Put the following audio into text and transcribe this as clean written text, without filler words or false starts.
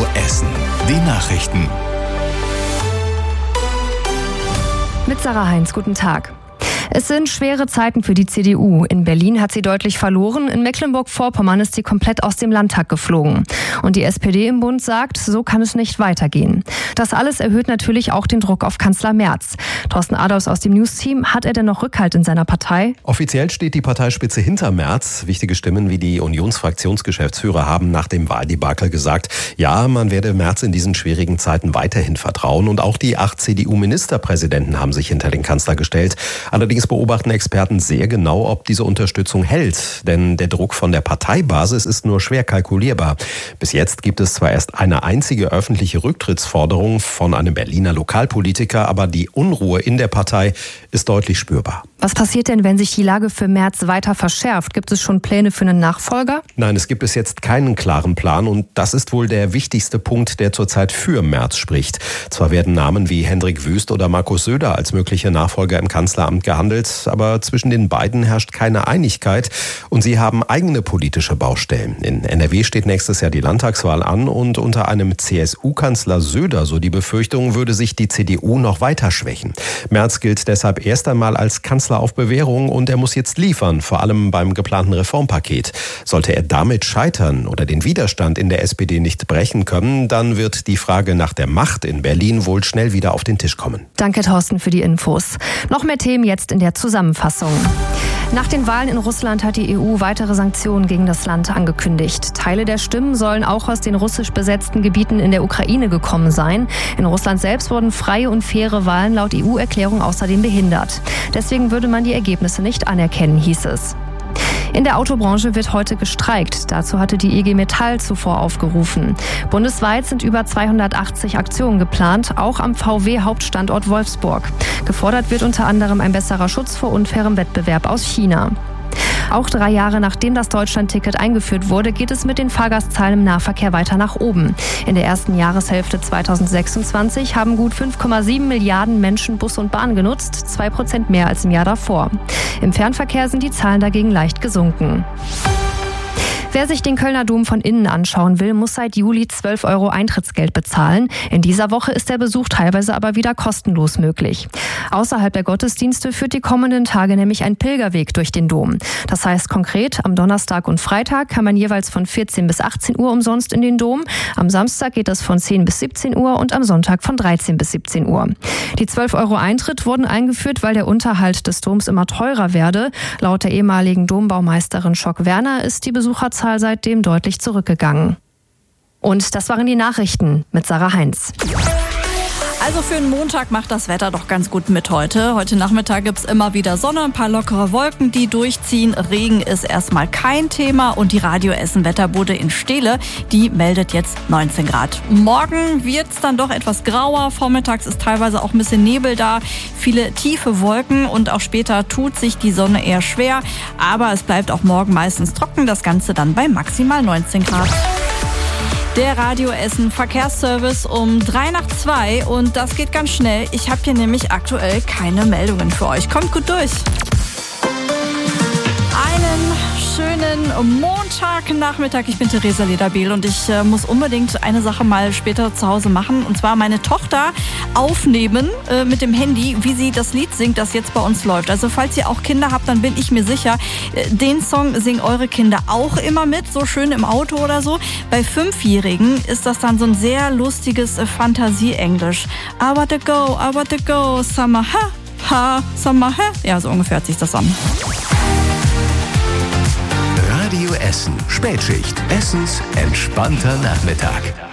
Essen. Die Nachrichten. Mit Sarah Heinz, guten Tag. Es sind schwere Zeiten für die CDU. In Berlin hat sie deutlich verloren, in Mecklenburg-Vorpommern ist sie komplett aus dem Landtag geflogen. Und die SPD im Bund sagt, so kann es nicht weitergehen. Das alles erhöht natürlich auch den Druck auf Kanzler Merz. Thorsten Adolfs aus dem News-Team, hat er denn noch Rückhalt in seiner Partei? Offiziell steht die Parteispitze hinter Merz. Wichtige Stimmen wie die Unionsfraktionsgeschäftsführer haben nach dem Wahldebakel gesagt, ja, man werde Merz in diesen schwierigen Zeiten weiterhin vertrauen. Und auch die 8 CDU-Ministerpräsidenten haben sich hinter den Kanzler gestellt. Allerdings beobachten Experten sehr genau, ob diese Unterstützung hält. Denn der Druck von der Parteibasis ist nur schwer kalkulierbar. Bis jetzt gibt es zwar erst eine einzige öffentliche Rücktrittsforderung von einem Berliner Lokalpolitiker, aber die Unruhe in der Partei ist deutlich spürbar. Was passiert denn, wenn sich die Lage für Merz weiter verschärft? Gibt es schon Pläne für einen Nachfolger? Nein, es gibt bis jetzt keinen klaren Plan und das ist wohl der wichtigste Punkt, der zurzeit für Merz spricht. Zwar werden Namen wie Hendrik Wüst oder Markus Söder als mögliche Nachfolger im Kanzleramt gehandelt, aber zwischen den beiden herrscht keine Einigkeit und sie haben eigene politische Baustellen. In NRW steht nächstes Jahr die Landtagswahl an und unter einem CSU-Kanzler Söder, so die Befürchtung, würde sich die CDU noch weiter schwächen. Merz gilt deshalb erst einmal als Kanzler auf Bewährung und er muss jetzt liefern, vor allem beim geplanten Reformpaket. Sollte er damit scheitern oder den Widerstand in der SPD nicht brechen können, dann wird die Frage nach der Macht in Berlin wohl schnell wieder auf den Tisch kommen. Danke, Thorsten, für die Infos. Noch mehr Themen jetzt in der Zusammenfassung. Nach den Wahlen in Russland hat die EU weitere Sanktionen gegen das Land angekündigt. Teile der Stimmen sollen auch aus den russisch besetzten Gebieten in der Ukraine gekommen sein. In Russland selbst wurden freie und faire Wahlen laut EU-Erklärung außerdem behindert. Deswegen würde man die Ergebnisse nicht anerkennen, hieß es. In der Autobranche wird heute gestreikt. Dazu hatte die IG Metall zuvor aufgerufen. Bundesweit sind über 280 Aktionen geplant, auch am VW-Hauptstandort Wolfsburg. Gefordert wird unter anderem ein besserer Schutz vor unfairem Wettbewerb aus China. Auch 3 Jahre nachdem das Deutschland-Ticket eingeführt wurde, geht es mit den Fahrgastzahlen im Nahverkehr weiter nach oben. In der ersten Jahreshälfte 2026 haben gut 5,7 Milliarden Menschen Bus und Bahn genutzt, 2% mehr als im Jahr davor. Im Fernverkehr sind die Zahlen dagegen leicht gesunken. Wer sich den Kölner Dom von innen anschauen will, muss seit Juli 12 € Eintrittsgeld bezahlen. In dieser Woche ist der Besuch teilweise aber wieder kostenlos möglich. Außerhalb der Gottesdienste führt die kommenden Tage nämlich ein Pilgerweg durch den Dom. Das heißt konkret, am Donnerstag und Freitag kann man jeweils von 14 bis 18 Uhr umsonst in den Dom. Am Samstag geht es von 10 bis 17 Uhr und am Sonntag von 13 bis 17 Uhr. Die 12 € Eintritt wurden eingeführt, weil der Unterhalt des Doms immer teurer werde. Laut der ehemaligen Dombaumeisterin Schock-Werner ist die Besucherzahl seitdem deutlich zurückgegangen. Und das waren die Nachrichten mit Sarah Heinz. Also für einen Montag macht das Wetter doch ganz gut mit heute. Heute Nachmittag gibt's immer wieder Sonne, ein paar lockere Wolken, die durchziehen. Regen ist erstmal kein Thema und die Radio Essen Wetterbude in Steele, die meldet jetzt 19 Grad. Morgen wird's dann doch etwas grauer. Vormittags ist teilweise auch ein bisschen Nebel da, viele tiefe Wolken und auch später tut sich die Sonne eher schwer. Aber es bleibt auch morgen meistens trocken, das Ganze dann bei maximal 19 Grad. Der Radio Essen Verkehrsservice um 1:03 und das geht ganz schnell. Ich habe hier nämlich aktuell keine Meldungen für euch. Kommt gut durch. Einen schönen Montagnachmittag. Ich bin Theresa Lederbehl und ich muss unbedingt eine Sache mal später zu Hause machen. Und zwar meine Tochter aufnehmen mit dem Handy, wie sie das Lied singt, das jetzt bei uns läuft. Also falls ihr auch Kinder habt, dann bin ich mir sicher, den Song singen eure Kinder auch immer mit, so schön im Auto oder so. Bei 5-Jährigen ist das dann so ein sehr lustiges Fantasie-Englisch. I want to go, summer, ha, summer, ha. Ja, so ungefähr hört sich das an. Radio Essen. Spätschicht. Essens entspannter Nachmittag.